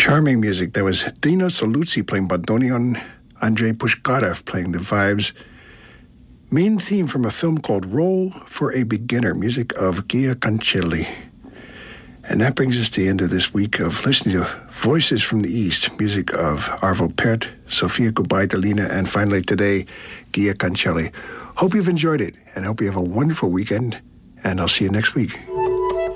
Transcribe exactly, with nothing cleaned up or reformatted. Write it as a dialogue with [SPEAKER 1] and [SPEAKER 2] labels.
[SPEAKER 1] Charming music. There was Dino Saluzzi playing bandoneon, Andrei Pushkarev playing the vibes. Main theme from a film called Roll for a Beginner, music of Gia Cancelli. And that brings us to the end of this week of listening to Voices from the East, music of Arvo Pärt, Sofia Gubaidulina, and finally today, Gia Cancelli. Hope you've enjoyed it, and hope you have a wonderful weekend, and I'll see you next week.